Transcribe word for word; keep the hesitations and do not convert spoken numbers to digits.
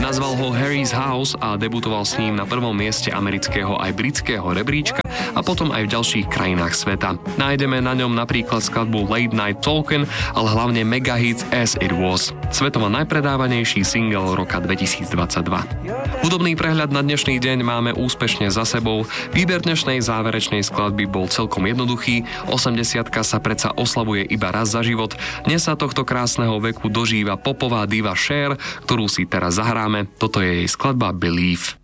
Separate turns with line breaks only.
Nazval ho Harry's House a debutoval s ním na prvom mieste amerického aj britského rebríčka a potom aj v ďalších krajinách sveta. Nájdeme na ňom napríklad skladbu Late Night Talkin', ale hlavne megahit As It Was, svetovo najpredávanejší single roka dvetisícdvadsaťdva. Hudobný prehľad na dnešný deň máme úspešne za sebou. Výber dnešnej záverečnej skladby bol celkom jednoduchý. osemdesiatka sa predsa oslavuje iba raz za život. Dnes sa tohto krásneho veku dožíva popová diva Cher, ktorú si teraz zahráme. Toto je jej skladba Believe.